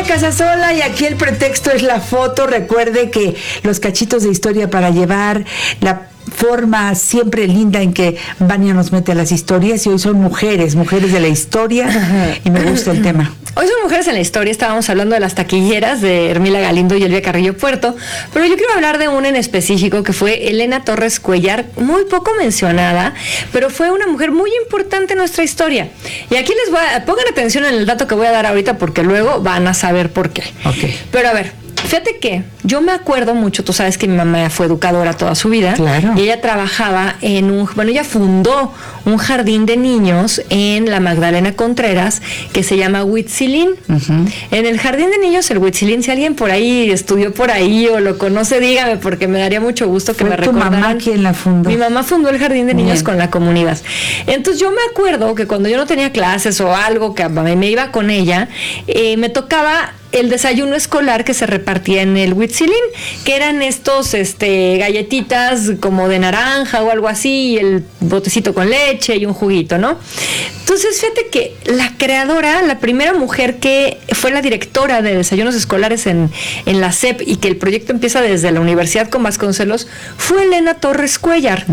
Elia Casasola y aquí el pretexto es la foto. Recuerde que los cachitos de historia para llevar, la forma siempre linda en que Vania nos mete a las historias, y hoy son mujeres de la historia y me gusta el tema. Hoy son mujeres en la historia, estábamos hablando de las taquilleras de Hermila Galindo y Elvia Carrillo Puerto, pero yo quiero hablar de una en específico que fue Elena Torres Cuéllar, muy poco mencionada, pero fue una mujer muy importante en nuestra historia. Y aquí pongan atención en el dato que voy a dar ahorita porque luego van a saber por qué. Okay. Pero a ver, fíjate que yo me acuerdo mucho, tú sabes que mi mamá fue educadora toda su vida. Claro. Y ella trabajaba ella fundó un jardín de niños en la Magdalena Contreras que se llama Huitzilín. Uh-huh. En el jardín de niños, el Huitzilín, si alguien por ahí estudió por ahí o lo conoce, dígame, porque me daría mucho gusto que me recordaran. ¿Tu mamá quién la fundó? Mi mamá fundó el jardín de niños con la comunidad. Entonces yo me acuerdo que cuando yo no tenía clases o algo, que me iba con ella, me tocaba el desayuno escolar que se repartía en el Huitzilín, que eran estos galletitas como de naranja o algo así, y el botecito con leche y un juguito, ¿no? Entonces, fíjate que la creadora, la primera mujer que fue la directora de desayunos escolares en la SEP, y que el proyecto empieza desde la Universidad con Vasconcelos, fue Elena Torres Cuéllar.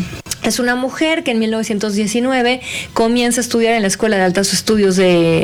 Es una mujer que en 1919 comienza a estudiar en la Escuela de Altos Estudios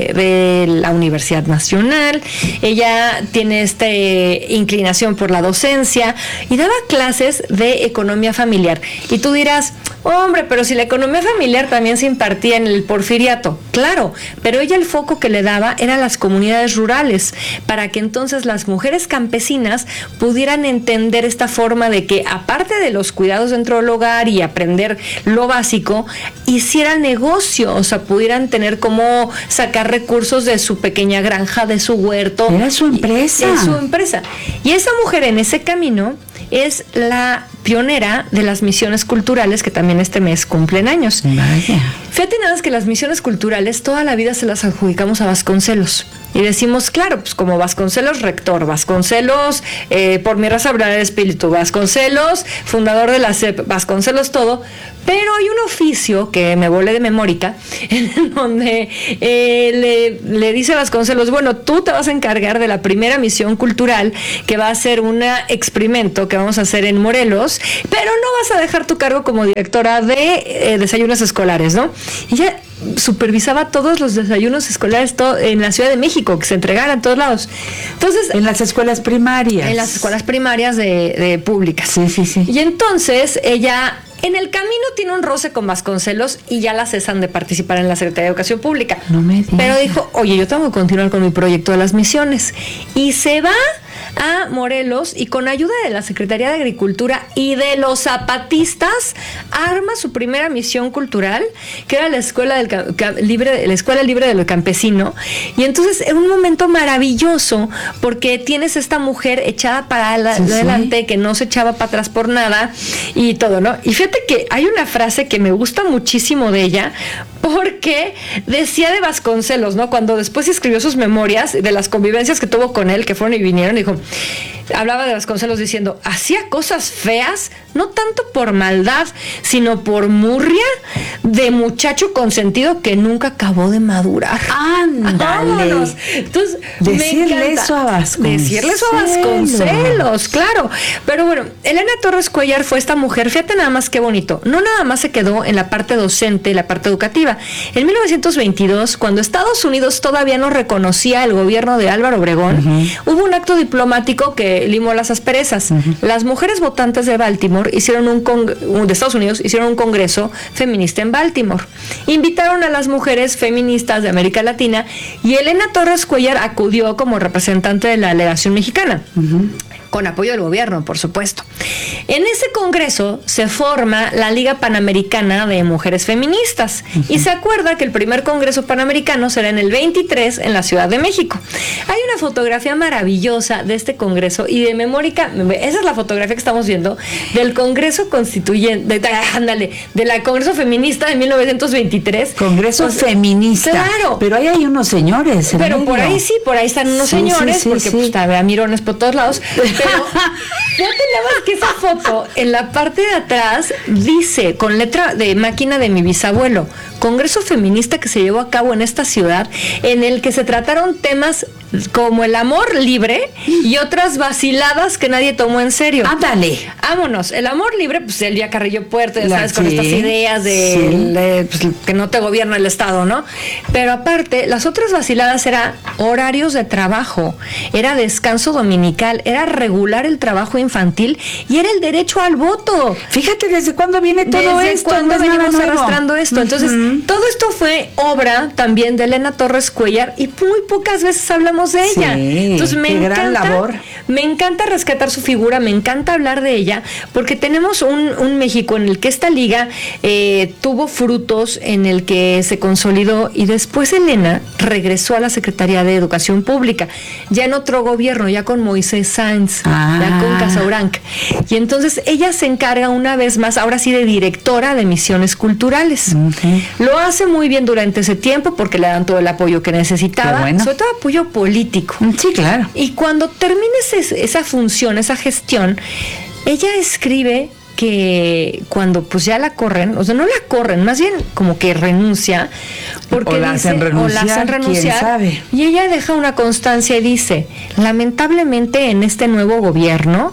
de la Universidad Nacional. Ella tiene inclinación por la docencia y daba clases de economía familiar. Y tú dirás, hombre, pero si la economía familiar también se impartía en el Porfiriato. Claro, pero ella el foco que le daba era las comunidades rurales, para que entonces las mujeres campesinas pudieran entender esta forma de que, aparte de los cuidados dentro del hogar y aprender lo básico, hicieran negocio, o sea, pudieran tener cómo sacar recursos de su pequeña granja, de su huerto. Era su empresa. Es su empresa. Y esa mujer en ese camino es la pionera de las misiones culturales, que también este mes cumplen años. Vaya. Fíjate nada más que las misiones culturales toda la vida se las adjudicamos a Vasconcelos. Y decimos, claro, pues como Vasconcelos rector, Vasconcelos por mi raza hablar el espíritu, Vasconcelos fundador de la SEP, Vasconcelos todo, pero hay un oficio que me volé de memórica en donde le dice a Vasconcelos, bueno, tú te vas a encargar de la primera misión cultural, que va a ser un experimento que vamos a hacer en Morelos, pero no vas a dejar tu cargo como directora de desayunos escolares, ¿no? Y ya supervisaba todos los desayunos escolares en la Ciudad de México, que se entregaran a todos lados. Entonces, en las escuelas primarias. En las escuelas primarias de públicas. Sí. Y entonces ella, en el camino, tiene un roce con Vasconcelos y ya la cesan de participar en la Secretaría de Educación Pública. No me digas. Pero dijo, oye, yo tengo que continuar con mi proyecto de las misiones. Y se va a Morelos y, con ayuda de la Secretaría de Agricultura y de los zapatistas, arma su primera misión cultural, que era la Escuela Libre del Campesino. Y entonces era un momento maravilloso, porque tienes esta mujer echada para adelante, que no se echaba para atrás por nada y todo, ¿no? Y fíjate que hay una frase que me gusta muchísimo de ella, porque decía de Vasconcelos, ¿no? Cuando después escribió sus memorias de las convivencias que tuvo con él, que fueron y vinieron, dijo, hablaba de Vasconcelos diciendo, hacía cosas feas, no tanto por maldad, sino por murria de muchacho consentido que nunca acabó de madurar. ¡Ándale! Entonces, decirle eso a Vasconcelos, claro. Pero bueno, Elena Torres Cuéllar fue esta mujer, fíjate nada más qué bonito, no nada más se quedó en la parte docente, la parte educativa. En 1922, cuando Estados Unidos todavía no reconocía el gobierno de Álvaro Obregón, hubo un acto diplomático que limó las asperezas. Las mujeres votantes de Baltimore de Estados Unidos hicieron un congreso feminista en Baltimore. Invitaron a las mujeres feministas de América Latina y Elena Torres Cuéllar acudió como representante de la delegación mexicana. Con apoyo del gobierno, por supuesto. En ese congreso se forma la Liga Panamericana de Mujeres Feministas, y se acuerda que el primer congreso panamericano será en el 23 en la Ciudad de México. Hay una fotografía maravillosa de este congreso, y de memórica, esa es la fotografía que estamos viendo del Congreso Constituyente, de la Congreso Feminista de 1923. Congreso feminista. Claro. Pero ahí hay unos señores. Pero por ahí están unos señores, porque pues está mirones por todos lados. Pero fíjate nada más que esa foto, en la parte de atrás, dice, con letra de máquina de mi bisabuelo, congreso feminista que se llevó a cabo en esta ciudad, en el que se trataron temas como el amor libre y otras vaciladas que nadie tomó en serio. Ándale. Vámonos. El amor libre, pues Elvia Carrillo Puerto, ya sabes, con estas ideas de pues, que no te gobierna el Estado, ¿no? Pero aparte, las otras vaciladas eran horarios de trabajo, era descanso dominical, era regular el trabajo infantil y era el derecho al voto. Fíjate desde cuándo viene todo ¿Desde esto. cuándo venimos arrastrando esto? Entonces, todo esto fue obra también de Elena Torres Cuéllar y muy pocas veces hablamos de ella. Entonces gran labor. Me encanta rescatar su figura, me encanta hablar de ella, porque tenemos un México en el que esta liga tuvo frutos, en el que se consolidó, y después Elena regresó a la Secretaría de Educación Pública, ya en otro gobierno, ya con Moisés Sáenz, ya con Casabranc. Y entonces ella se encarga una vez más, ahora sí, de directora de misiones culturales. Lo hace muy bien durante ese tiempo porque le dan todo el apoyo que necesitaba, sobre todo apoyo político. Sí, claro. Y cuando termine esa función, esa gestión, ella escribe que cuando pues ya la corren, o sea, no la corren, más bien como que renuncia, porque o la hacen renunciar, ¿quién sabe? Y ella deja una constancia y dice: lamentablemente en este nuevo gobierno,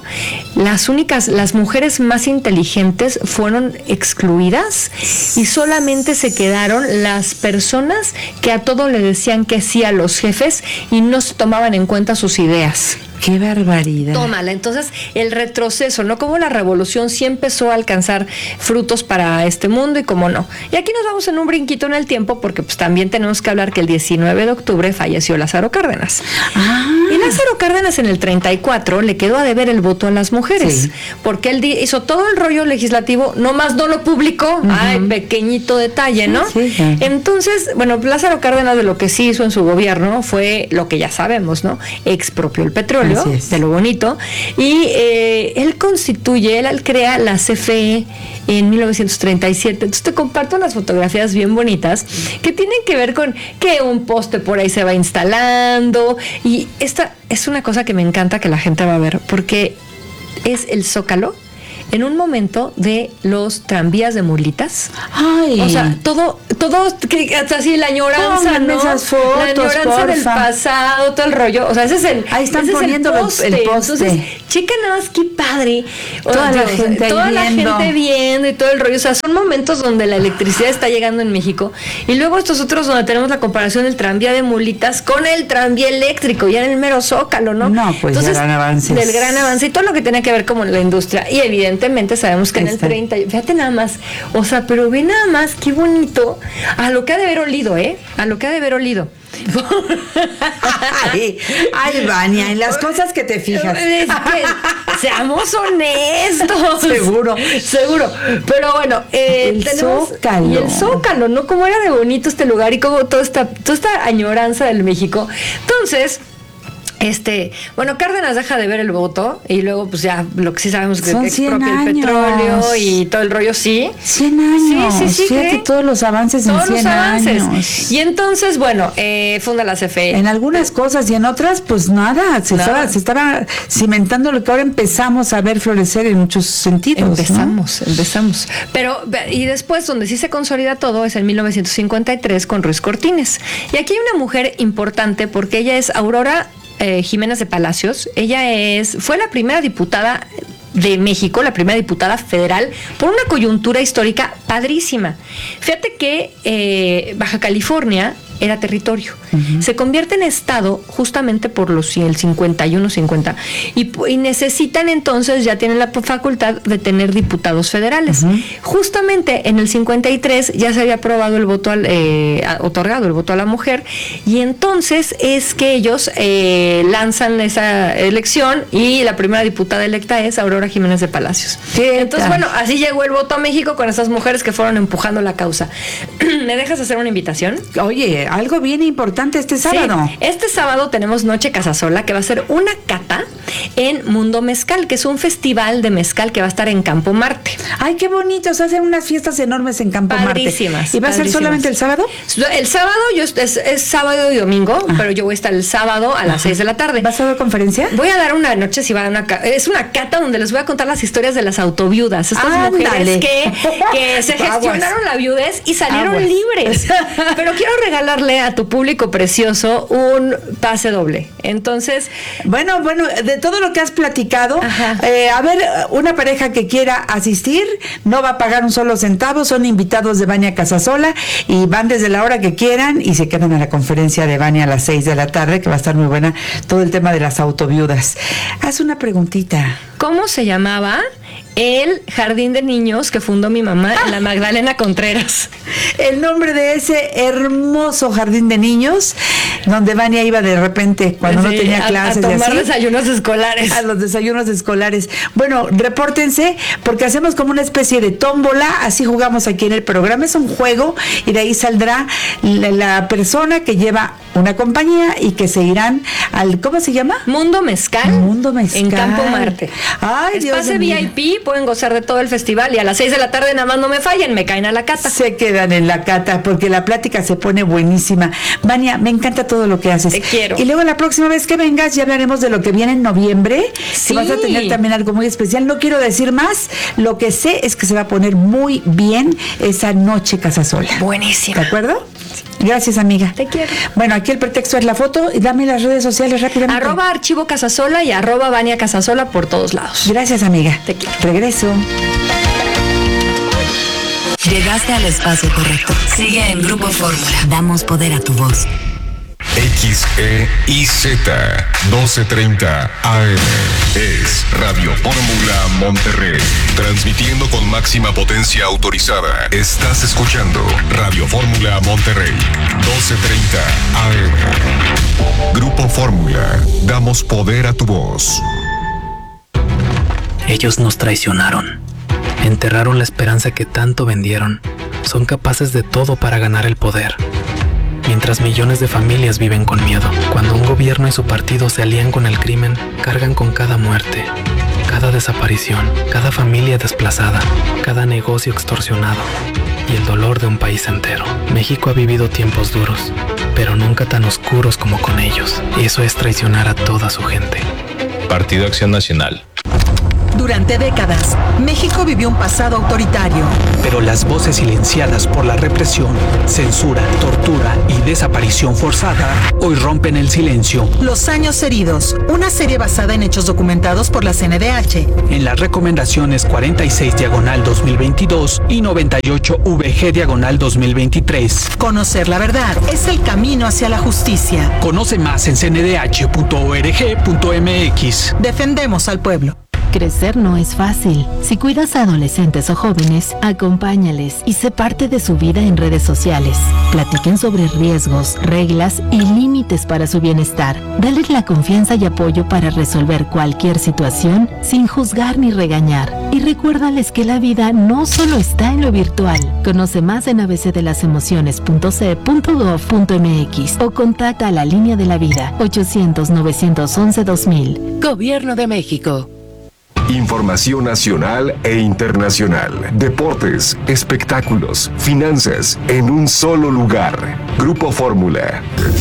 las mujeres más inteligentes fueron excluidas y solamente se quedaron las personas que a todo le decían que sí a los jefes y no se tomaban en cuenta sus ideas. ¡Qué barbaridad! Tómala. Entonces, el retroceso, ¿no? Como la revolución sí empezó a alcanzar frutos para este mundo y cómo no. Y aquí nos vamos en un brinquito en el tiempo, porque pues también tenemos que hablar que el 19 de octubre falleció Lázaro Cárdenas. Y Lázaro Cárdenas en el 34 le quedó a deber el voto a las mujeres, porque él hizo todo el rollo legislativo, nomás no lo publicó. Ay, pequeñito detalle, ¿no? Entonces, bueno, Lázaro Cárdenas de lo que sí hizo en su gobierno fue lo que ya sabemos, ¿no? Expropió el petróleo, de lo bonito, y él crea la CFE en 1937. Entonces te comparto unas fotografías bien bonitas que tienen que ver con que un poste por ahí se va instalando, y esta es una cosa que me encanta que la gente va a ver, porque es el Zócalo en un momento de los tranvías de mulitas. Ay. O sea, todo que hasta así la añoranza, ¿no? Esas fotos, la añoranza del pasado, todo el rollo. O sea, ese es el ahí están poniendo el poste. Entonces, checa nada más qué padre. Toda la gente viendo y todo el rollo. O sea, son momentos donde la electricidad está llegando en México. Y luego estos otros donde tenemos la comparación del tranvía de mulitas con el tranvía eléctrico, ya en el mero Zócalo, ¿no? No, pues entonces, del gran avance y todo lo que tenía que ver como la industria. Y evidentemente sabemos que en el 30, fíjate nada más, o sea, pero ve nada más qué bonito, a lo que ha de haber olido, a lo que ha de haber olido. Ay, Vania, en las cosas que te fijas. Es que, seamos honestos. Seguro. Pero bueno, tenemos Zócalo. Y el Zócalo, ¿no? Cómo era de bonito este lugar y cómo toda esta añoranza del México. Entonces, bueno, Cárdenas deja de ver el voto y luego pues ya lo que sí sabemos que expropia el petróleo y todo el rollo, 100 años. Sí, fíjate todos los avances en 100 años. Y entonces, bueno, funda la CFE. En algunas cosas y en otras, pues nada, se estaba cimentando lo que ahora empezamos a ver florecer en muchos sentidos. Empezamos. Pero, y después, donde sí se consolida todo, es en 1953 con Ruiz Cortines. Y aquí hay una mujer importante porque ella es Aurora Jiménez de Palacios. Ella fue la primera diputada de México, la primera diputada federal, por una coyuntura histórica padrísima. Fíjate que Baja California era territorio. Se convierte en estado justamente por el 51-50 y necesitan entonces, ya tienen la facultad de tener diputados federales. Justamente en el 53 ya se había aprobado el voto otorgado el voto a la mujer, y entonces es que ellos lanzan esa elección y la primera diputada electa es Aurora Jiménez de Palacios. Entonces, bueno, así llegó el voto a México con esas mujeres que fueron empujando la causa. ¿Me dejas hacer una invitación? Oye, algo bien importante este sábado. Sí, este sábado tenemos Noche Casasola, que va a ser una cata en Mundo Mezcal, que es un festival de mezcal que va a estar en Campo Marte. Ay, qué bonito, se hacen unas fiestas enormes en Campo Marte. ¿Y va a ser solamente el sábado? El sábado es sábado y domingo, pero yo voy a estar el sábado a las 6 de la tarde. ¿Vas a dar conferencia? Voy a dar una noche, es una cata donde les voy a contar las historias de las autoviudas, estas mujeres que se gestionaron la viudez y salieron Aguas. libres. Pero quiero regalarle a tu público precioso un pase doble. Entonces, Bueno, de todo lo que has platicado, a ver, una pareja que quiera asistir no va a pagar un solo centavo, son invitados de Vania Casasola y van desde la hora que quieran y se quedan a la conferencia de Vania a las 6 de la tarde, que va a estar muy buena, todo el tema de las autoviudas. Haz una preguntita. ¿cómo se llamaba el jardín de niños que fundó mi mamá en la Magdalena Contreras? El nombre de ese hermoso jardín de niños, donde Vania iba de repente cuando no tenía clases. A tomar y así, desayunos escolares. a los desayunos escolares. Bueno, repórtense porque hacemos como una especie de tómbola, así jugamos aquí en el programa, es un juego y de ahí saldrá la persona que lleva una compañía y que se irán al, ¿cómo se llama? Mundo Mezcal. Mundo Mezcal. En Campo Marte. Ay, Es Dios pase mío. VIP, pueden gozar de todo el festival y a las 6 de la tarde nada más no me fallen, me caen a la cata. Se quedan en la cata porque la plática se pone buenísima. Vania, me encanta todo lo que haces. Te quiero. Y luego la próxima vez que vengas ya hablaremos de lo que viene en noviembre. Sí. Que vas a tener también algo muy especial. No quiero decir más. Lo que sé es que se va a poner muy bien esa noche Casasola. Buenísima. ¿De acuerdo? Gracias, amiga. Te quiero. Bueno, aquí el pretexto es la foto. Y dame las redes sociales rápidamente. @archivo Casasola y @Vania Casasola por todos lados. Gracias, amiga. Te quiero. Regreso. Llegaste al espacio correcto. Sigue en Grupo Fórmula. Damos poder a tu voz. XEIZ 1230 AM es Radio Fórmula Monterrey, transmitiendo con máxima potencia autorizada. Estás escuchando Radio Fórmula Monterrey 1230 AM. Grupo Fórmula, damos poder a tu voz. Ellos nos traicionaron. Enterraron la esperanza que tanto vendieron. Son capaces de todo para ganar el poder. Mientras millones de familias viven con miedo. Cuando un gobierno y su partido se alían con el crimen, cargan con cada muerte, cada desaparición, cada familia desplazada, cada negocio extorsionado y el dolor de un país entero. México ha vivido tiempos duros, pero nunca tan oscuros como con ellos. Y eso es traicionar a toda su gente. Partido Acción Nacional. Durante décadas, México vivió un pasado autoritario. Pero las voces silenciadas por la represión, censura, tortura y desaparición forzada hoy rompen el silencio. Los años heridos, una serie basada en hechos documentados por la CNDH. En las recomendaciones 46/2022 y 98VG/2023. Conocer la verdad es el camino hacia la justicia. Conoce más en cndh.org.mx. Defendemos al pueblo. Crecer no es fácil. Si cuidas a adolescentes o jóvenes, acompáñales y sé parte de su vida en redes sociales. Platiquen sobre riesgos, reglas y límites para su bienestar. Dales la confianza y apoyo para resolver cualquier situación sin juzgar ni regañar. Y recuérdales que la vida no solo está en lo virtual. Conoce más en abcdelasemociones.ce.gov.mx o contacta a la línea de la vida 800-911-2000. Gobierno de México. Información nacional e internacional. Deportes, espectáculos, finanzas, en un solo lugar. Grupo Fórmula.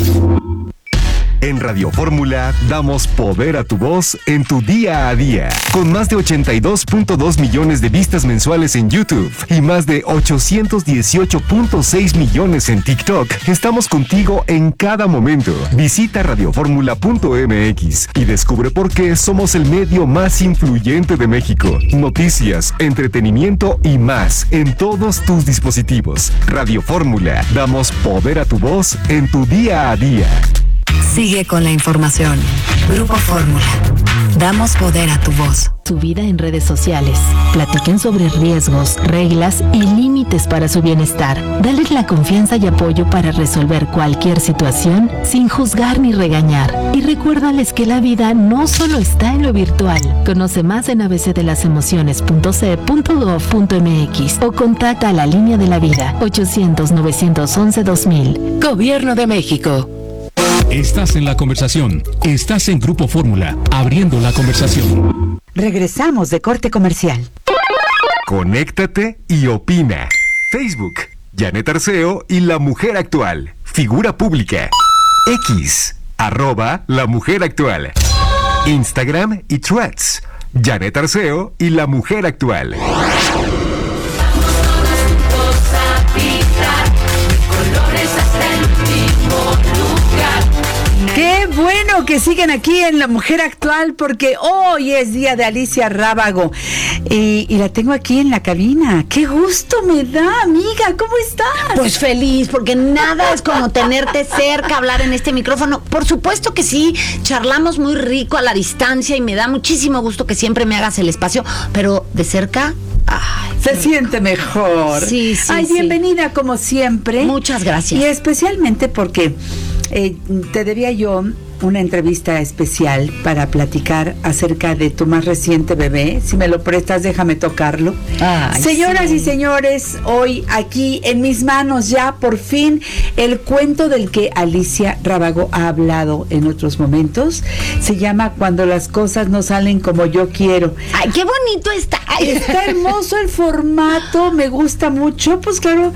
En Radio Fórmula damos poder a tu voz en tu día a día. Con más de 82.2 millones de vistas mensuales en YouTube y más de 818.6 millones en TikTok, estamos contigo en cada momento. Visita radioformula.mx y descubre por qué somos el medio más influyente de México. Noticias, entretenimiento y más en todos tus dispositivos. Radio Fórmula, damos poder a tu voz en tu día a día. Sigue con la información. Grupo Fórmula. Damos poder a tu voz. Su vida en redes sociales. Platiquen sobre riesgos, reglas y límites para su bienestar. Dales la confianza y apoyo para resolver cualquier situación sin juzgar ni regañar. Y recuérdales que la vida no solo está en lo virtual. Conoce más en abcdelasemociones.ce.gov.mx o contacta a la línea de la vida 800-911-2000. Gobierno de México. Estás en la conversación. Estás en Grupo Fórmula, abriendo la conversación. Regresamos de corte comercial. Conéctate y opina. Facebook, Janet Arceo y La Mujer Actual. Figura pública. X, @La Mujer Actual. Instagram y Threads, Janet Arceo y La Mujer Actual. bueno que siguen aquí en La Mujer Actual, porque hoy es día de Alicia Rábago y la tengo aquí en la cabina. ¡Qué gusto me da, amiga! ¿Cómo estás? Pues feliz, porque nada es como tenerte cerca, hablar en este micrófono. Por supuesto que sí, charlamos muy rico a la distancia y me da muchísimo gusto que siempre me hagas el espacio, pero de cerca... Ay, se siente mejor. Sí, sí. Ay, bienvenida como siempre. Muchas gracias. Y especialmente porque te debía yo una entrevista especial para platicar acerca de tu más reciente bebé. Si me lo prestas, déjame tocarlo. Ay, señoras y señores, hoy aquí en mis manos ya por fin el cuento del que Alicia Rábago ha hablado en otros momentos. Se llama Cuando las cosas no salen como yo quiero. Ay, qué bonito está. Está hermoso el formato, me gusta mucho. Pues claro,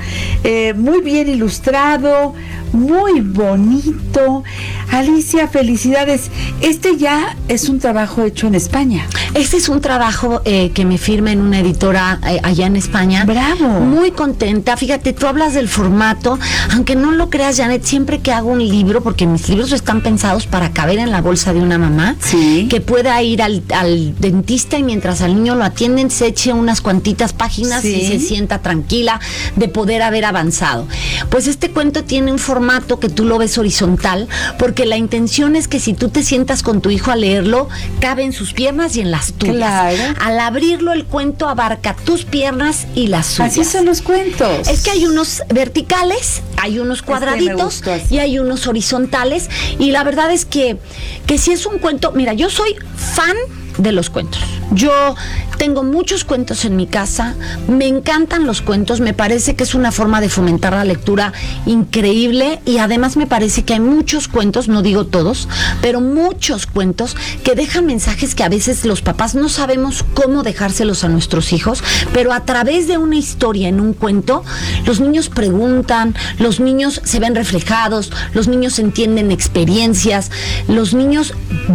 muy bien ilustrado, muy bonito. Alicia, felicidades. Este ya es un trabajo hecho en España. Este es un trabajo que me firma en una editora allá en España. ¡Bravo! Muy contenta. Fíjate, tú hablas del formato, aunque no lo creas, Janet, siempre que hago un libro, porque mis libros están pensados para caber en la bolsa de una mamá, sí, que pueda ir al dentista y mientras al niño lo atienden se eche unas cuantitas páginas, sí, y se sienta tranquila de poder haber avanzado. Pues este cuento tiene un formato que tú lo ves horizontal, porque la intención es que si tú te sientas con tu hijo a leerlo, cabe en sus piernas y en las tuyas. Claro. Al abrirlo, el cuento abarca tus piernas y las suyas. Así son los cuentos. Es que hay unos verticales, hay unos cuadraditos y hay unos horizontales, y la verdad es que si es un cuento, mira, yo soy fan de los cuentos. Yo tengo muchos cuentos en mi casa, me encantan los cuentos, me parece que es una forma de fomentar la lectura increíble, y además me parece que hay muchos cuentos, no digo todos, pero muchos cuentos que dejan mensajes que a veces los papás no sabemos cómo dejárselos a nuestros hijos, pero a través de una historia en un cuento, los niños preguntan, los niños se ven reflejados, los niños entienden experiencias, los niños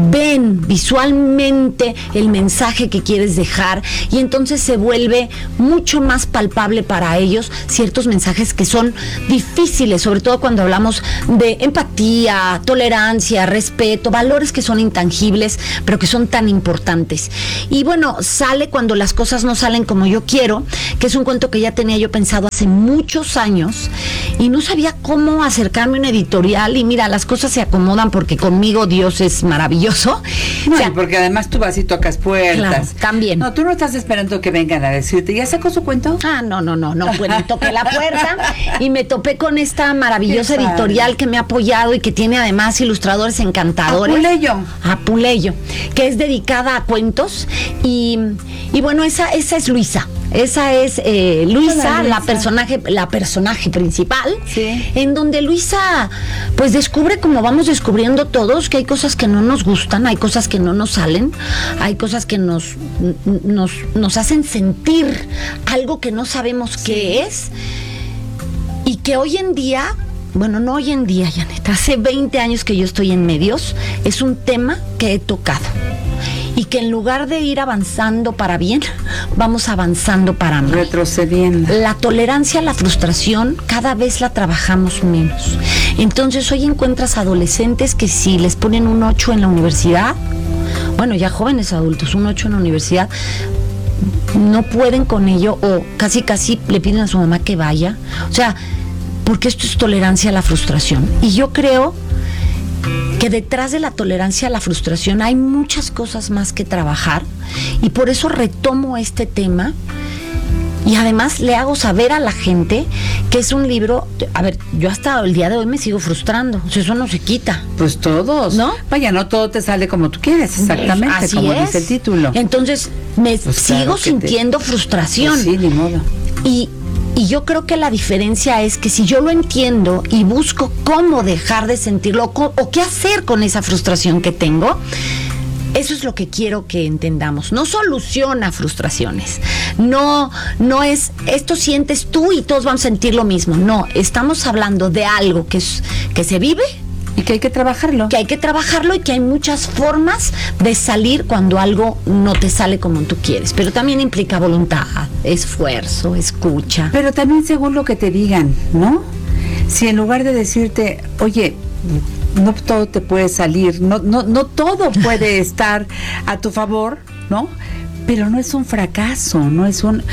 ven visualmente el mensaje que quieres dejar, y entonces se vuelve mucho más palpable para ellos ciertos mensajes que son difíciles, sobre todo cuando hablamos de empatía, tolerancia, respeto, valores que son intangibles, pero que son tan importantes. Y bueno, sale Cuando las cosas no salen como yo quiero, que es un cuento que ya tenía yo pensado hace muchos años y no sabía cómo acercarme a una editorial, y mira, las cosas se acomodan porque conmigo Dios es maravilloso. No, o sea, porque además tú vas y tocas puertas. Claro, también. No, tú no estás esperando que vengan a decirte, ¿ya sacó su cuento? Ah, no, pues me toqué la puerta y me topé con esta maravillosa editorial que me ha apoyado y que tiene además ilustradores encantadores. Apuleyo, que es dedicada a cuentos, y bueno, esa es Luisa. Esa es Luisa, la personaje principal, sí, en donde Luisa pues descubre, como vamos descubriendo todos, que hay cosas que no nos gustan, hay cosas que no nos salen, hay cosas que nos hacen sentir algo que no sabemos qué es, y que hoy en día, bueno, no hoy en día, Janet, hace 20 años que yo estoy en medios, es un tema que he tocado. Y que en lugar de ir avanzando para bien, vamos avanzando para mal. Retrocediendo. La tolerancia a la frustración cada vez la trabajamos menos. Entonces hoy encuentras adolescentes que si les ponen un 8 en la universidad, bueno, ya jóvenes adultos, un 8 en la universidad, no pueden con ello, o casi le piden a su mamá que vaya. O sea, porque esto es tolerancia a la frustración. Y yo creo que detrás de la tolerancia a la frustración hay muchas cosas más que trabajar, y por eso retomo este tema, y además le hago saber a la gente que es un libro. A ver, yo hasta el día de hoy me sigo frustrando, o sea, eso no se quita. Pues todos, ¿no? Vaya, no todo te sale como tú quieres, exactamente, así como es. Dice el título. Entonces me sigo sintiendo frustración. Pues sí, ni modo. Y yo creo que la diferencia es que si yo lo entiendo y busco cómo dejar de sentirlo, o qué hacer con esa frustración que tengo, eso es lo que quiero que entendamos. No soluciona frustraciones. No es, esto sientes tú y todos vamos a sentir lo mismo. No, estamos hablando de algo que se vive, y que hay que trabajarlo. Que hay que trabajarlo, y que hay muchas formas de salir cuando algo no te sale como tú quieres. Pero también implica voluntad, esfuerzo, escucha. Pero también según lo que te digan, ¿no? Si en lugar de decirte, oye, no todo te puede salir, no todo puede estar a tu favor, ¿no? Pero no es un fracaso, no es un...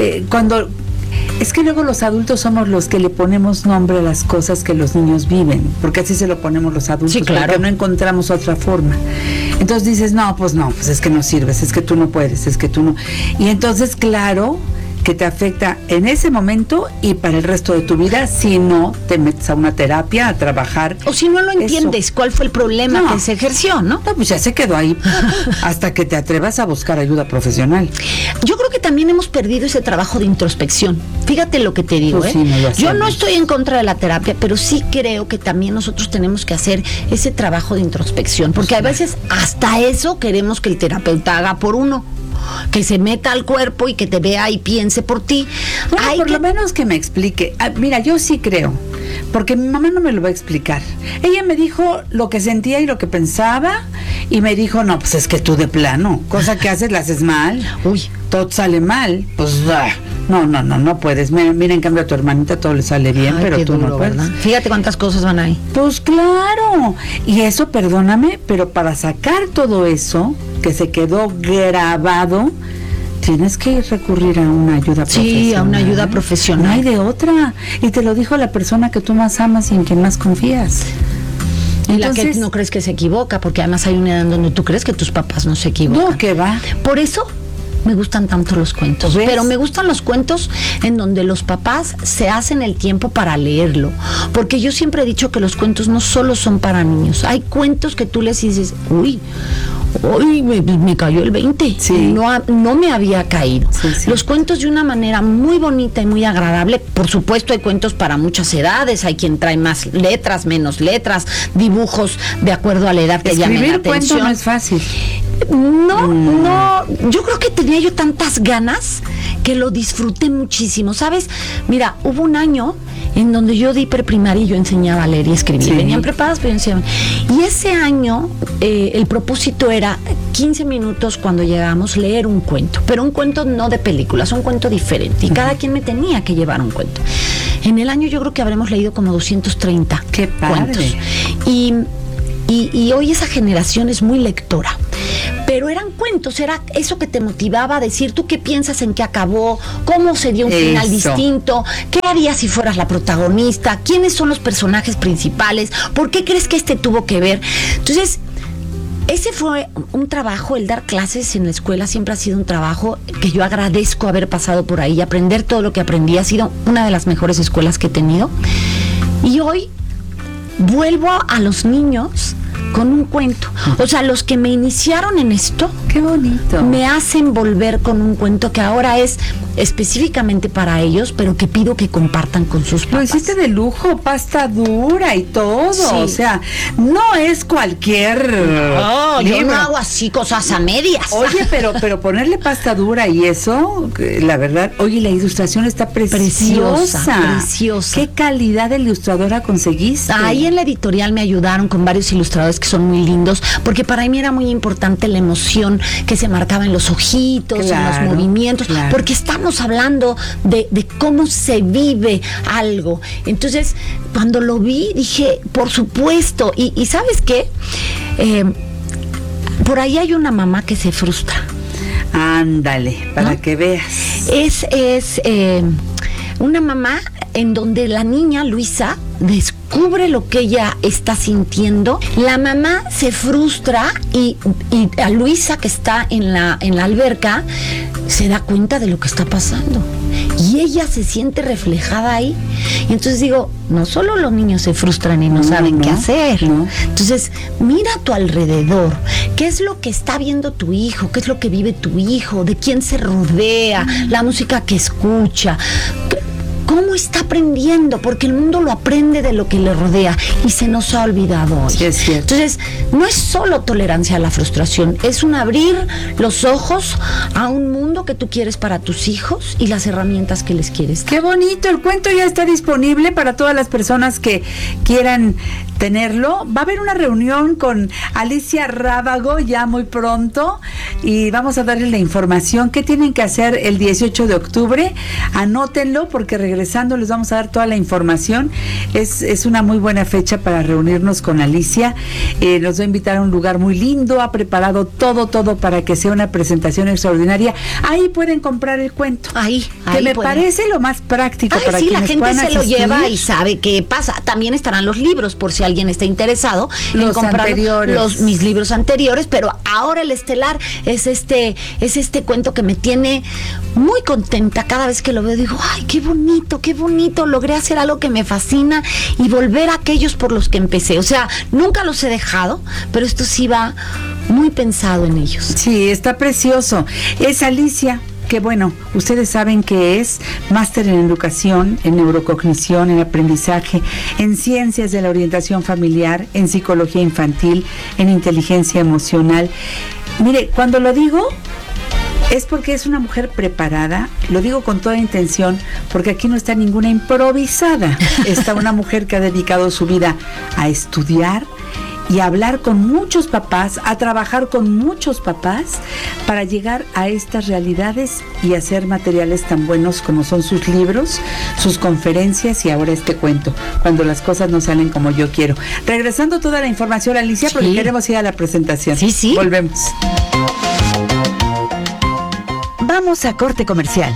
Es que luego los adultos somos los que le ponemos nombre a las cosas que los niños viven, porque así se lo ponemos los adultos, sí, claro, porque no encontramos otra forma. Entonces dices, no, pues es que no sirves, es que tú no puedes, es que tú no... Y entonces, claro, que te afecta en ese momento y para el resto de tu vida si no te metes a una terapia, a trabajar. O si no lo entiendes, ¿cuál fue el problema que se ejerció, no? No, pues ya se quedó ahí hasta que te atrevas a buscar ayuda profesional. Yo creo que también hemos perdido ese trabajo de introspección. Fíjate lo que te digo, pues sí, yo no estoy en contra de la terapia, pero sí creo que también nosotros tenemos que hacer ese trabajo de introspección, porque a veces hasta eso queremos que el terapeuta haga por uno. Que se meta al cuerpo y que te vea y piense por ti. Bueno, por lo menos que me explique. Mira, yo sí creo, porque mi mamá no me lo va a explicar. Ella me dijo lo que sentía y lo que pensaba y me dijo, no, pues es que tú de plano, cosa que haces la haces mal. Uy, todo sale mal, pues no puedes. Mira, en cambio a tu hermanita todo le sale bien, pero tú no puedes. ¿Verdad? Fíjate cuántas cosas van ahí. Pues claro, y eso, perdóname, pero para sacar todo eso que se quedó grabado, tienes que recurrir a una ayuda profesional. Sí, a una ayuda profesional. No hay de otra. Y te lo dijo la persona que tú más amas y en quien más confías. Y la que no crees que se equivoca, porque además hay una edad en donde tú crees que tus papás no se equivocan. No, que va. Por eso me gustan tanto los cuentos, ¿ves? Pero me gustan los cuentos en donde los papás se hacen el tiempo para leerlo, porque yo siempre he dicho que los cuentos no solo son para niños. Hay cuentos que tú les dices, uy, me cayó el 20, sí. No me había caído. Sí. Los cuentos de una manera muy bonita y muy agradable. Por supuesto hay cuentos para muchas edades, hay quien trae más letras, menos letras, dibujos de acuerdo a la edad que llamen la atención. Escribir cuento no es fácil. No, yo creo que tenía yo tantas ganas que lo disfruté muchísimo, ¿sabes? Mira, hubo un año en donde yo di preprimaria y yo enseñaba a leer y escribir. Sí. Venían preparadas, pero yo enseñaba. Y ese año el propósito era 15 minutos cuando llegábamos leer un cuento, pero un cuento no de películas, un cuento diferente. Y cada quien me tenía que llevar un cuento. En el año yo creo que habremos leído como 230 ¡Qué padre! Cuentos. Y hoy esa generación es muy lectora. Pero eran cuentos, era eso que te motivaba a decir, ¿tú qué piensas en qué acabó? ¿Cómo se dio un final distinto? ¿Qué harías si fueras la protagonista? ¿Quiénes son los personajes principales? ¿Por qué crees que este tuvo que ver? Entonces, ese fue un trabajo, el dar clases en la escuela siempre ha sido un trabajo que yo agradezco haber pasado por ahí y aprender todo lo que aprendí. Ha sido una de las mejores escuelas que he tenido. Y hoy vuelvo a los niños con un cuento. O sea, los que me iniciaron en esto, qué bonito, me hacen volver con un cuento que ahora es específicamente para ellos, pero que pido que compartan con sus papás. Lo hiciste de lujo, pasta dura y todo, sí. O sea, no es cualquier no, yo no hago así cosas a medias. Oye, pero ponerle pasta dura y eso, la verdad, oye, la ilustración está preciosa. ¿Qué calidad de ilustradora conseguiste? Ahí en la editorial me ayudaron con varios ilustradores que son muy lindos, porque para mí era muy importante la emoción que se marcaba en los ojitos, claro, en los movimientos, claro, porque estamos hablando de cómo se vive algo. Entonces, cuando lo vi, dije, por supuesto, y ¿sabes qué? Por ahí hay una mamá que se frustra. Ándale, para ¿no? que veas. Es una mamá en donde la niña, Luisa, descubre lo que ella está sintiendo. La mamá se frustra y a Luisa, que está en la alberca, se da cuenta de lo que está pasando. Y ella se siente reflejada ahí. Y entonces digo, no solo los niños se frustran y no saben qué hacer. No. Entonces, mira a tu alrededor. ¿Qué es lo que está viendo tu hijo? ¿Qué es lo que vive tu hijo? ¿De quién se rodea? La música que escucha. ¿Cómo está aprendiendo? Porque el mundo lo aprende de lo que le rodea y se nos ha olvidado hoy. Sí, es cierto. Entonces, no es solo tolerancia a la frustración, es un abrir los ojos a un mundo que tú quieres para tus hijos y las herramientas que les quieres dar. ¡Qué bonito! El cuento ya está disponible para todas las personas que quieran tenerlo. Va a haber una reunión con Alicia Rábago ya muy pronto y vamos a darles la información que tienen que hacer el 18 de octubre. Anótenlo porque regresando les vamos a dar toda la información. Es una muy buena fecha para reunirnos con Alicia. Nos va a invitar a un lugar muy lindo, ha preparado todo para que sea una presentación extraordinaria. Ahí pueden comprar el cuento. Ahí me parece lo más práctico para sí, quienes la gente se asistir. lo lleva y sabe qué pasa. También estarán los libros por si alguien está interesado en comprar mis libros anteriores, pero ahora el estelar es este cuento que me tiene muy contenta. Cada vez que lo veo digo, ay, qué bonito, logré hacer algo que me fascina y volver a aquellos por los que empecé. O sea, nunca los he dejado, pero esto sí va muy pensado en ellos. Sí, está precioso. Es Alicia, que bueno, ustedes saben que es máster en educación, en neurocognición, en aprendizaje, en ciencias de la orientación familiar, en psicología infantil, en inteligencia emocional. Mire, cuando lo digo es porque es una mujer preparada, lo digo con toda intención, porque aquí no está ninguna improvisada. Está una mujer que ha dedicado su vida a estudiar y a hablar con muchos papás, a trabajar con muchos papás para llegar a estas realidades y hacer materiales tan buenos como son sus libros, sus conferencias y ahora este cuento, cuando las cosas no salen como yo quiero. Regresando toda la información, Alicia, porque queremos ir a la presentación. Sí. Volvemos. Vamos a corte comercial.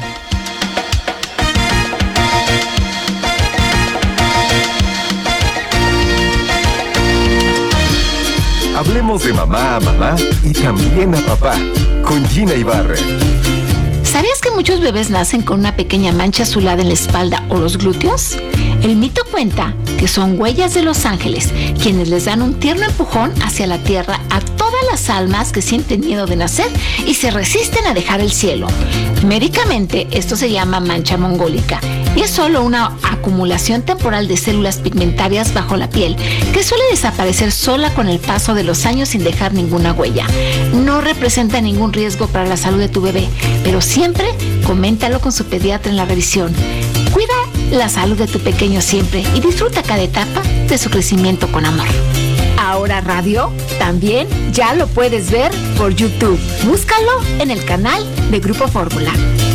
Hablemos de mamá a mamá y también a papá, con Gina Ibarra. ¿Sabías que muchos bebés nacen con una pequeña mancha azulada en la espalda o los glúteos? El mito cuenta que son huellas de los ángeles, quienes les dan un tierno empujón hacia la tierra a todas las almas que sienten miedo de nacer y se resisten a dejar el cielo. Médicamente, esto se llama mancha mongólica y es solo una acumulación temporal de células pigmentarias bajo la piel que suele desaparecer sola con el paso de los años sin dejar ninguna huella. No representa ningún riesgo para la salud de tu bebé, pero siempre coméntalo con su pediatra en la revisión. Cuida la salud de tu pequeño siempre y disfruta cada etapa de su crecimiento con amor. Ahora Radio también ya lo puedes ver por YouTube. Búscalo en el canal de Grupo Fórmula.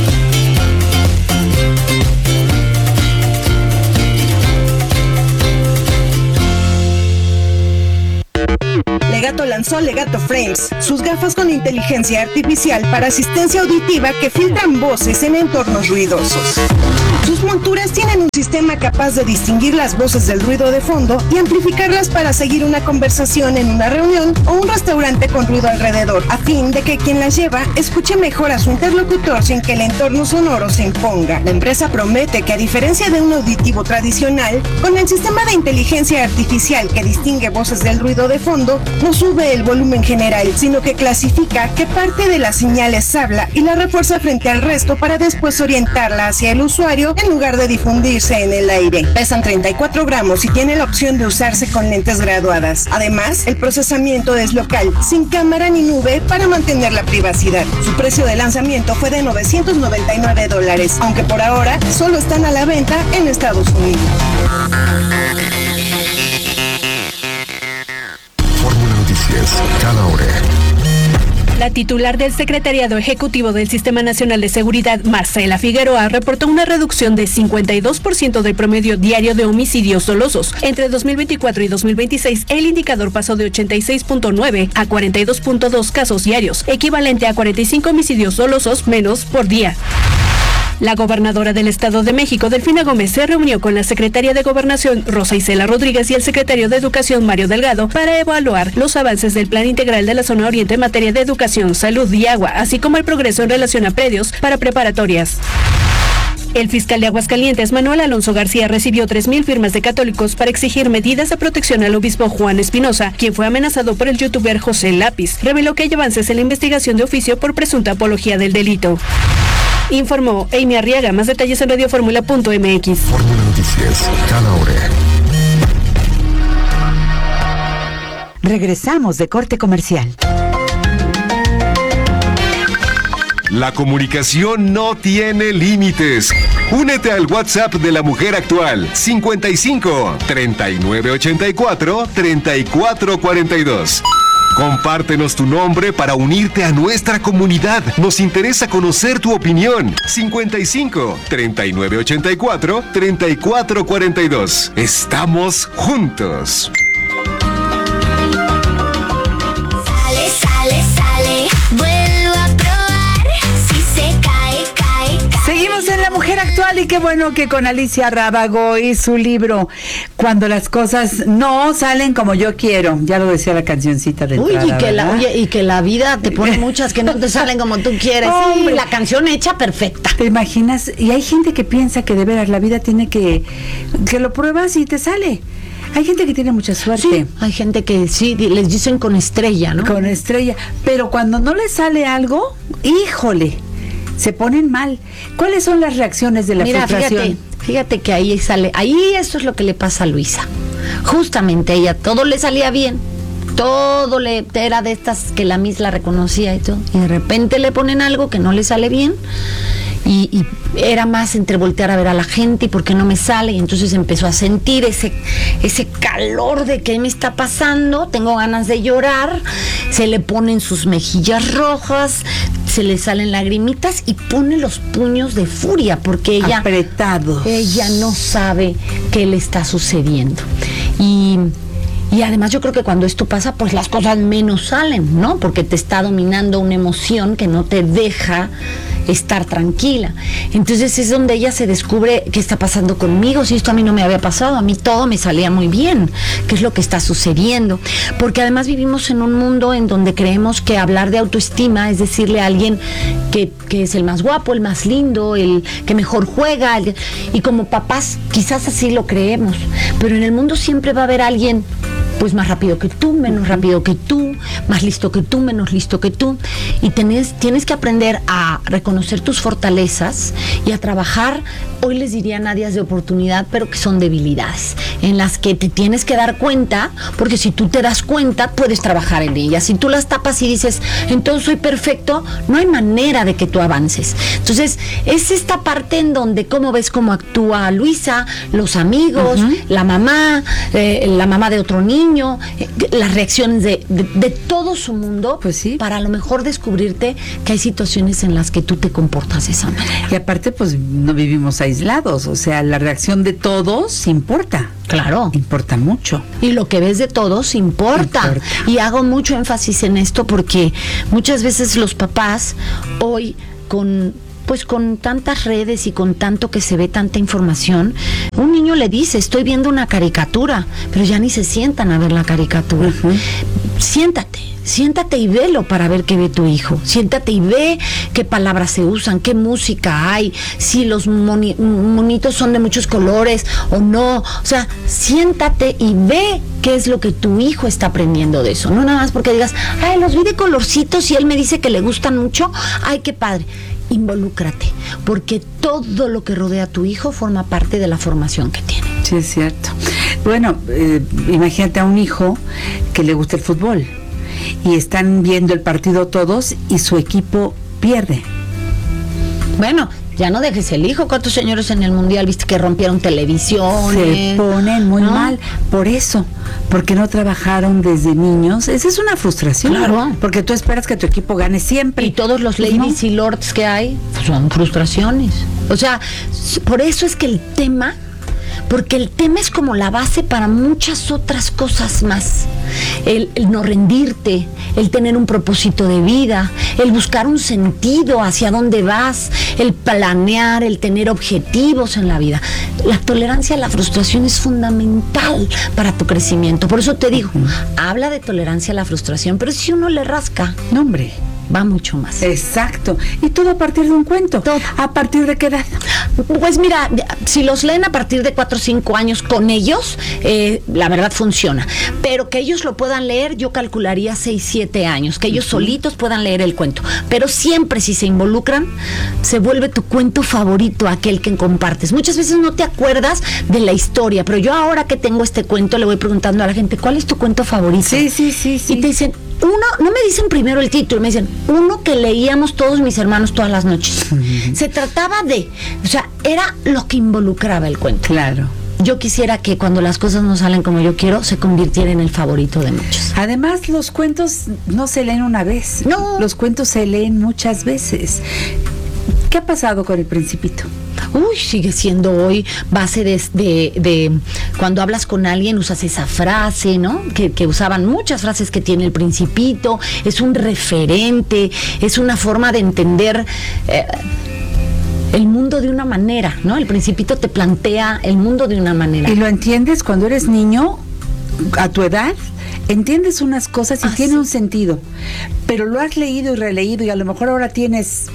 Legato lanzó Legato Frames, sus gafas con inteligencia artificial para asistencia auditiva que filtran voces en entornos ruidosos. Sus monturas tienen un sistema capaz de distinguir las voces del ruido de fondo y amplificarlas para seguir una conversación en una reunión o un restaurante con ruido alrededor, a fin de que quien las lleva escuche mejor a su interlocutor sin que el entorno sonoro se imponga. La empresa promete que, a diferencia de un auditivo tradicional, con el sistema de inteligencia artificial que distingue voces del ruido de fondo, no sube el volumen general, sino que clasifica qué parte de las señales habla y la refuerza frente al resto para después orientarla hacia el usuario en lugar de difundirse en el aire. Pesan 34 gramos y tiene la opción de usarse con lentes graduadas. Además, el procesamiento es local, sin cámara ni nube para mantener la privacidad. Su precio de lanzamiento fue de $999, aunque por ahora solo están a la venta en Estados Unidos. Fórmula Noticias, cada hora. La titular del Secretariado Ejecutivo del Sistema Nacional de Seguridad, Marcela Figueroa, reportó una reducción de 52% del promedio diario de homicidios dolosos. Entre 2024 y 2026, el indicador pasó de 86.9 a 42.2 casos diarios, equivalente a 45 homicidios dolosos menos por día. La gobernadora del Estado de México, Delfina Gómez, se reunió con la secretaria de Gobernación, Rosa Isela Rodríguez, y el secretario de Educación, Mario Delgado, para evaluar los avances del Plan Integral de la Zona Oriente en materia de educación, salud y agua, así como el progreso en relación a predios para preparatorias. El fiscal de Aguascalientes, Manuel Alonso García, recibió 3,000 firmas de católicos para exigir medidas de protección al obispo Juan Espinosa, quien fue amenazado por el youtuber José Lápiz. Reveló que hay avances en la investigación de oficio por presunta apología del delito. Informó Amy Arriaga. Más detalles en radioformula.mx. Fórmula Noticias, cada hora. Regresamos de corte comercial. La comunicación no tiene límites. Únete al WhatsApp de La Mujer Actual, 55 39 84 34 42. Compártenos tu nombre para unirte a nuestra comunidad. Nos interesa conocer tu opinión. 55 39 84 34 42. Estamos juntos. Sale, sale, sale. Vuelvo a probar. Si se cae, cae, cae. Seguimos en La Mujer Actual y qué bueno que con Alicia Rábago y su libro Cuando las cosas no salen como yo quiero. Ya lo decía la cancioncita de entrada, y que la vida te pone muchas que no te salen como tú quieres. Sí, la canción hecha perfecta. ¿Te imaginas? Y hay gente que piensa que de veras la vida tiene que lo pruebas y te sale. Hay gente que tiene mucha suerte. Sí, hay gente que sí, les dicen con estrella, ¿no? Con estrella. Pero cuando no les sale algo, híjole, se ponen mal. ¿Cuáles son las reacciones de la frustración? Fíjate que ahí eso es lo que le pasa a Luisa. Justamente a ella todo le salía bien. Era de estas que la Miss la reconocía y todo. Y de repente le ponen algo que no le sale bien. Y era más entre voltear a ver a la gente y por qué no me sale, y entonces empezó a sentir ese calor de qué me está pasando, tengo ganas de llorar, se le ponen sus mejillas rojas, se le salen lagrimitas y pone los puños de furia porque ella apretados. Ella no sabe qué le está sucediendo. Y además yo creo que cuando esto pasa, pues las cosas menos salen, ¿no? Porque te está dominando una emoción que no te deja estar tranquila. Entonces es donde ella se descubre qué está pasando conmigo, si esto a mí no me había pasado, a mí todo me salía muy bien, qué es lo que está sucediendo. Porque además vivimos en un mundo en donde creemos que hablar de autoestima es decirle a alguien que es el más guapo, el más lindo, el que mejor juega, y como papás quizás así lo creemos, pero en el mundo siempre va a haber alguien pues más rápido que tú, menos rápido que tú, más listo que tú, menos listo que tú, y tienes que aprender a reconocer tus fortalezas y a trabajar, hoy les diría áreas de oportunidad, pero que son debilidades, en las que te tienes que dar cuenta, porque si tú te das cuenta, puedes trabajar en ellas. Si tú las tapas y dices, entonces soy perfecto, no hay manera de que tú avances. Entonces, es esta parte en donde, ¿cómo ves cómo actúa Luisa, los amigos, la mamá de otro niño, las reacciones de todo su mundo, pues sí, para a lo mejor descubrirte que hay situaciones en las que tú te comportas de esa manera. Y aparte, pues no vivimos aislados, o sea, la reacción de todos importa. Claro. Importa mucho. Y lo que ves de todos importa. Y hago mucho énfasis en esto porque muchas veces los papás hoy con tantas redes y con tanto que se ve tanta información, un niño le dice, estoy viendo una caricatura, pero ya ni se sientan a ver la caricatura. Siéntate y velo para ver qué ve tu hijo. Siéntate y ve qué palabras se usan, qué música hay, si los monitos son de muchos colores o no. O sea, siéntate y ve qué es lo que tu hijo está aprendiendo de eso. No nada más porque digas, ay, los vi de colorcitos y él me dice que le gustan mucho. Ay, qué padre. Involúcrate, porque todo lo que rodea a tu hijo forma parte de la formación que tiene. Sí, es cierto. Bueno, imagínate a un hijo que le gusta el fútbol y están viendo el partido todos y su equipo pierde. Bueno, ya no dejes el hijo. ¿Cuántos señores en el mundial viste que rompieron televisiones? Se ponen muy mal por eso, porque no trabajaron desde niños. Esa es una frustración. Claro. Porque tú esperas que tu equipo gane siempre. Y todos los ladies y lords que hay son frustraciones. O sea, por eso es que el tema es como la base para muchas otras cosas más. El no rendirte, el tener un propósito de vida, el buscar un sentido hacia dónde vas, el planear, el tener objetivos en la vida. La tolerancia a la frustración es fundamental para tu crecimiento. Por eso te digo, habla de tolerancia a la frustración, pero si uno le rasca, no, hombre, va mucho más. Exacto. Y todo a partir de un cuento. Todo. ¿A partir de qué edad? Pues mira, si los leen a partir de 4 o 5 años con ellos, la verdad funciona. Pero que ellos lo puedan leer, yo calcularía 6, 7 años. Que ellos solitos puedan leer el cuento. Pero siempre si se involucran, se vuelve tu cuento favorito, aquel que compartes. Muchas veces no te acuerdas de la historia, pero yo ahora que tengo este cuento le voy preguntando a la gente, ¿cuál es tu cuento favorito? Sí. Y te dicen, no me dicen primero el título, me dicen uno que leíamos todos mis hermanos todas las noches. Se trataba era lo que involucraba el cuento. Claro. Yo quisiera que cuando las cosas no salen como yo quiero, se convirtiera en el favorito de muchos. Además, los cuentos no se leen una vez. No. Los cuentos se leen muchas veces. ¿Qué ha pasado con El Principito? Sigue siendo hoy base de cuando hablas con alguien usas esa frase, ¿no? Que usaban muchas frases que tiene El Principito, es un referente, es una forma de entender el mundo de una manera, ¿no? El Principito te plantea el mundo de una manera. Y lo entiendes cuando eres niño, a tu edad, entiendes unas cosas y tiene un sentido, pero lo has leído y releído y a lo mejor ahora tienes...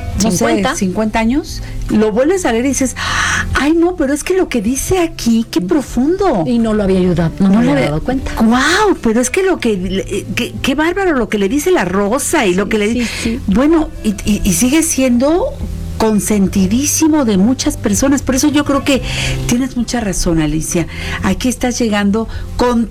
50 años, lo vuelves a leer y dices, ay no, pero es que lo que dice aquí, qué profundo. Y no lo había ayudado, no me había dado cuenta. Wow, pero es que qué bárbaro lo que le dice la Rosa y lo que le dice. Bueno, y sigue siendo consentidísimo de muchas personas. Por eso yo creo que tienes mucha razón, Alicia. Aquí estás llegando con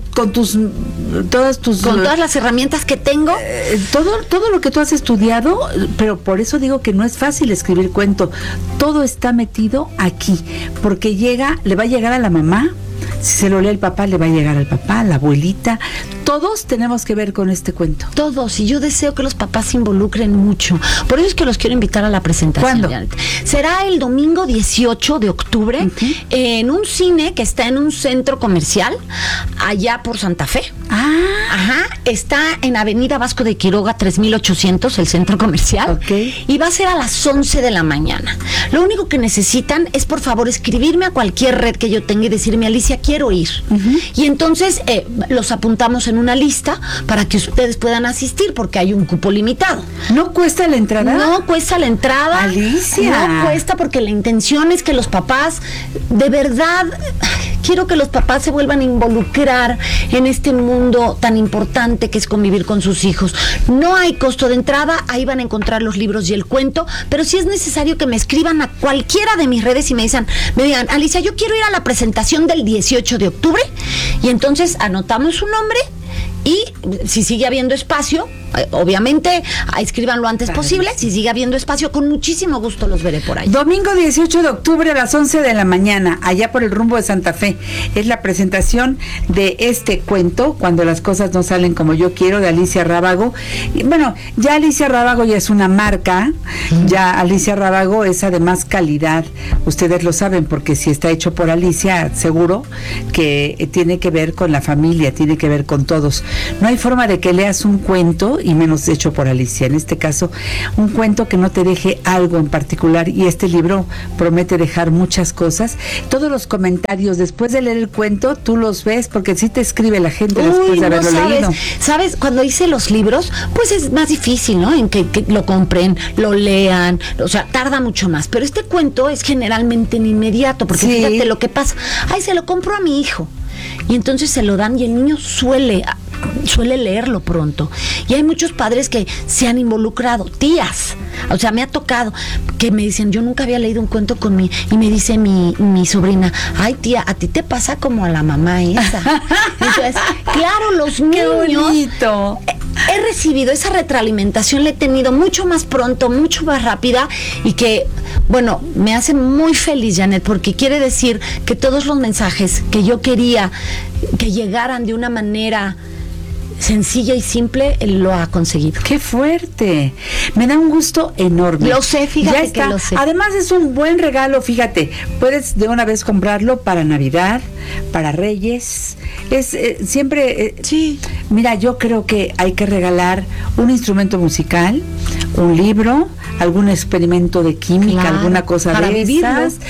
todas las herramientas que tengo, todo lo que tú has estudiado, pero por eso digo que no es fácil escribir cuento. Todo está metido aquí, porque le va a llegar a la mamá. Si se lo lee el papá, le va a llegar al papá, a la abuelita. Todos tenemos que ver con este cuento. Todos, y yo deseo que los papás se involucren mucho. Por eso es que los quiero invitar a la presentación. ¿Cuándo? Será el domingo 18 de octubre en un cine que está en un centro comercial allá por Santa Fe. Está en Avenida Vasco de Quiroga 3800, el centro comercial. Y va a ser a las 11 de la mañana. Lo único que necesitan es, por favor, escribirme a cualquier red que yo tenga y decirme, Alicia, quiero ir. Y entonces los apuntamos en una lista para que ustedes puedan asistir, porque hay un cupo limitado. ¿No cuesta la entrada? No cuesta la entrada. Alicia. No cuesta, porque la intención es que los papás, de verdad, quiero que los papás se vuelvan a involucrar en este mundo tan importante que es convivir con sus hijos. No hay costo de entrada, ahí van a encontrar los libros y el cuento, pero si es necesario que me escriban a cualquiera de mis redes y me digan, Alicia, yo quiero ir a la presentación del 18 de octubre, y entonces anotamos su nombre y si sigue habiendo espacio, obviamente escriban lo antes posible. Si sigue habiendo espacio, con muchísimo gusto los veré por ahí. Domingo 18 de octubre a las 11 de la mañana, allá por el rumbo de Santa Fe. Es la presentación de este cuento, Cuando las cosas no salen como yo quiero, de Alicia Rábago. Y bueno, ya Alicia Rábago ya es una marca, ya Alicia Rábago es además calidad. Ustedes lo saben, porque si está hecho por Alicia, seguro que tiene que ver con la familia, tiene que ver con todos. No hay forma de que leas un cuento y menos hecho por Alicia. En este caso, un cuento que no te deje algo en particular, y este libro promete dejar muchas cosas. Todos los comentarios después de leer el cuento, tú los ves, porque sí te escribe la gente después de haberlo leído. ¿Sabes? Cuando hice los libros, pues es más difícil, ¿no? En que lo compren, lo lean, o sea, tarda mucho más. Pero este cuento es generalmente en inmediato, porque fíjate lo que pasa. Se lo compro a mi hijo. Y entonces se lo dan y el niño suele leerlo pronto. Y hay muchos padres que se han involucrado, tías. O sea, me ha tocado que me dicen, yo nunca había leído un cuento y me dice mi sobrina, ay tía, a ti te pasa como a la mamá esa. Entonces, claro, los niños. ¡Qué bonito! He recibido esa retroalimentación, la he tenido mucho más pronto, mucho más rápida, y que, bueno, me hace muy feliz, Janet, porque quiere decir que todos los mensajes que yo quería que llegaran de una manera sencilla y simple, él lo ha conseguido. ¡Qué fuerte! Me da un gusto enorme. Lo sé, fíjate ya está. Que lo sé. Además es un buen regalo, fíjate. Puedes de una vez comprarlo para Navidad, para Reyes. Es siempre... sí. Mira, yo creo que hay que regalar un instrumento musical, un libro, algún experimento de química, alguna cosa para de vivirlo. esas.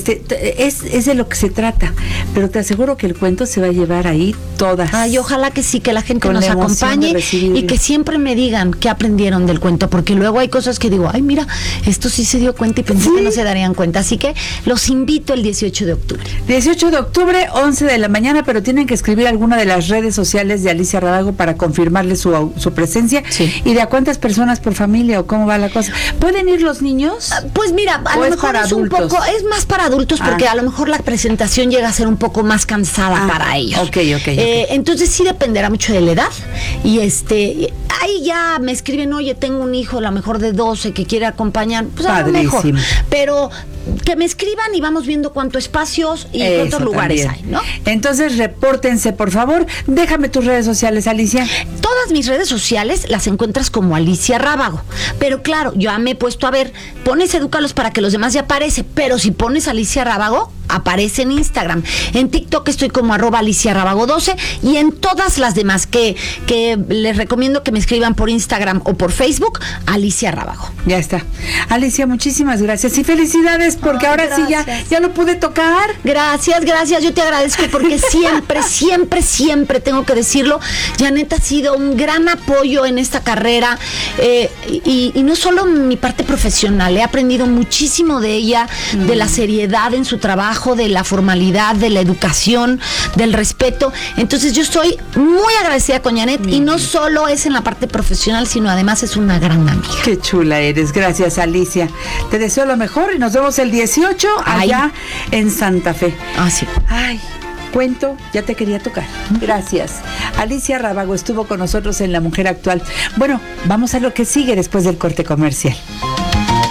Es de lo que se trata. Pero te aseguro que el cuento se va a llevar ahí todas. Ay, ojalá que sí, que la gente Con nos la emoción acompañe de recibirlo. y que siempre me digan qué aprendieron del cuento, porque luego hay cosas que digo, ay, mira, esto sí se dio cuenta y pensé que no se darían cuenta. Así que los invito el 18 de octubre. 18 de octubre, 11 de la mañana, pero tienen tienen que escribir alguna de las redes sociales de Alicia Rábago para confirmarle su presencia. Sí. ¿Y de a cuántas personas por familia o cómo va la cosa? ¿Pueden ir los niños? Pues mira, a lo mejor es un poco, es más para adultos porque a lo mejor la presentación llega a ser un poco más cansada para ellos. Okay. Entonces sí dependerá mucho de la edad. Y ahí ya me escriben, oye, tengo un hijo a lo mejor de 12 que quiere acompañar, pues a lo mejor. Pero que me escriban y vamos viendo cuántos espacios y cuántos lugares hay, ¿no? Entonces repórtense, por favor. Déjame tus redes sociales, Alicia. Todas mis redes sociales las encuentras como Alicia Rábago. Pero claro, yo ya me he puesto a ver, pones Edúcalos para que los demás ya aparece, pero si pones Alicia Rábago, aparece en Instagram. En TikTok estoy como @AliciaRábago12 y en todas las demás que les recomiendo que me escriban por Instagram o por Facebook, Alicia Rábago. Ya está. Alicia, muchísimas gracias y felicidades porque ahora gracias. Sí ya lo pude tocar. Gracias. Yo te agradezco porque siempre tengo que decirlo. Janet ha sido un gran apoyo en esta carrera y no solo mi parte profesional, he aprendido muchísimo de ella, de la seriedad en su trabajo, de la formalidad, de la educación, del respeto. Entonces yo estoy muy agradecida con Janet y no solo es en la parte profesional, sino además es una gran amiga. Qué chula eres, gracias Alicia. Te deseo lo mejor y nos vemos el 18 allá en Santa Fe. Sí. Ay, cuento, ya te quería tocar. Gracias. Alicia Rábago estuvo con nosotros en La Mujer Actual. Bueno, vamos a lo que sigue después del corte comercial.